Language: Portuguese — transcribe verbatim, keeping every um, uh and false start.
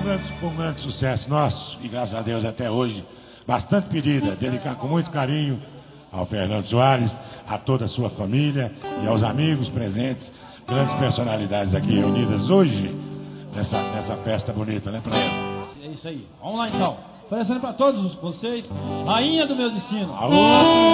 grande, foi um grande sucesso nosso, e graças a Deus até hoje, bastante pedida, dedicar com muito carinho ao Fernando Soares, a toda a sua família e aos amigos presentes, grandes personalidades aqui reunidas hoje, nessa, nessa festa bonita, né, pra ele? É isso aí. Vamos lá então. Oferecendo para todos vocês, Rainha do Meu Destino. Alô!